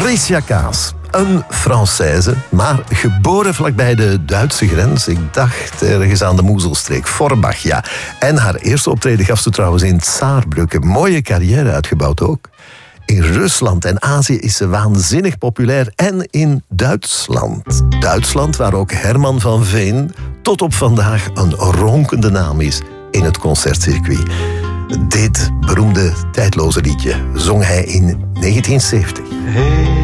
Patricia Kaas. Een Française, maar geboren vlakbij de Duitse grens. Ik dacht ergens aan de Moezelstreek, Forbach, ja. En haar eerste optreden gaf ze trouwens in Saarbrücken. Mooie carrière uitgebouwd ook. In Rusland en Azië is ze waanzinnig populair. En in Duitsland. Duitsland, waar ook Herman van Veen tot op vandaag een ronkende naam is in het concertcircuit. Dit beroemde tijdloze liedje zong hij in 1970. Hey.